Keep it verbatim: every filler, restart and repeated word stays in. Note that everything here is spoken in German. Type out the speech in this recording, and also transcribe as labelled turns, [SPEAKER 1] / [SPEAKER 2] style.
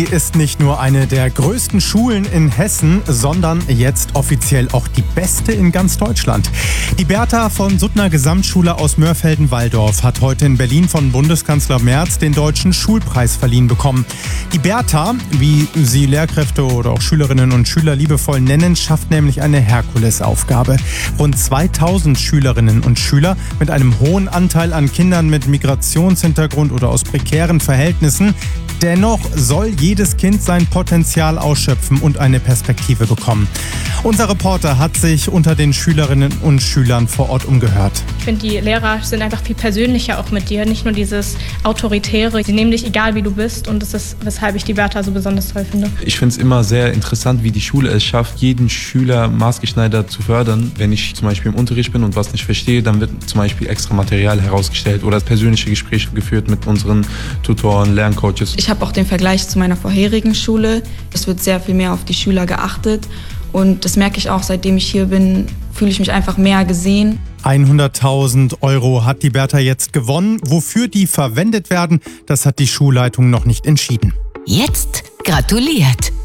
[SPEAKER 1] Sie ist nicht nur eine der größten Schulen in Hessen, sondern jetzt offiziell auch die beste in ganz Deutschland. Die Bertha von Suttner Gesamtschule aus Mörfelden-Walldorf hat heute in Berlin von Bundeskanzler Merz den Deutschen Schulpreis verliehen bekommen. Die Bertha, wie sie Lehrkräfte oder auch Schülerinnen und Schüler liebevoll nennen, schafft nämlich eine Herkulesaufgabe. Rund zweitausend Schülerinnen und Schüler mit einem hohen Anteil an Kindern mit Migrationshintergrund oder aus prekären Verhältnissen. Dennoch soll jedes Kind sein Potenzial ausschöpfen und eine Perspektive bekommen. Unser Reporter hat sich unter den Schülerinnen und Schülern vor Ort umgehört.
[SPEAKER 2] Ich finde, die Lehrer sind einfach viel persönlicher auch mit dir, nicht nur dieses Autoritäre. Sie nehmen dich egal, wie du bist, und das ist, weshalb ich die Bertha so besonders toll finde.
[SPEAKER 3] Ich finde es immer sehr interessant, wie die Schule es schafft, jeden Schüler maßgeschneidert zu fördern. Wenn ich zum Beispiel im Unterricht bin und was nicht verstehe, dann wird zum Beispiel extra Material herausgestellt oder persönliche Gespräche geführt mit unseren Tutoren, Lerncoaches.
[SPEAKER 4] Ich habe auch den Vergleich zu meiner vorherigen Schule. Es wird sehr viel mehr auf die Schüler geachtet und das merke ich auch, seitdem ich hier bin, fühle ich mich einfach mehr gesehen.
[SPEAKER 1] hunderttausend Euro hat die Bertha jetzt gewonnen. Wofür die verwendet werden, das hat die Schulleitung noch nicht entschieden.
[SPEAKER 5] Jetzt gratuliert